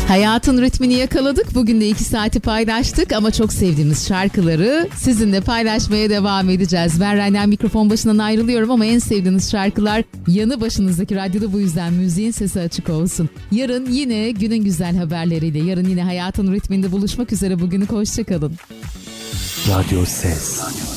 Hayatın ritmini yakaladık. Bugün de 2 saati paylaştık ama çok sevdiğimiz şarkıları sizinle paylaşmaya devam edeceğiz. Ben Raynen mikrofon başından ayrılıyorum ama en sevdiğiniz şarkılar yanı başınızdaki radyoda, bu yüzden müziğin sesi açık olsun. Yarın yine günün güzel haberleriyle, yarın yine hayatın ritminde buluşmak üzere. Bugünlük hoşçakalın. Radyo Ses.